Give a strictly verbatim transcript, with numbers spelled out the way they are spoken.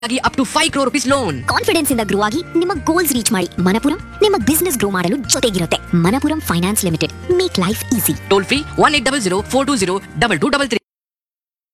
ಆಗಿ up to five crore rupees loan. Confidence ಇಂದ grow ಆಗಿ ನಿಮ್ಮ ಗೋಲ್ಸ್ ರೀಚ್ ಮಾಡಿ. ಮನಪುರಂ ನಿಮ್ಮ ಬಿಸ್ನೆಸ್ ಗ್ರೋ ಮಾಡಲು ಜೊತೆಗಿರುತ್ತೆ. Manappuram finance limited, make life easy. Toll free one eight double zero four two zero double two double three.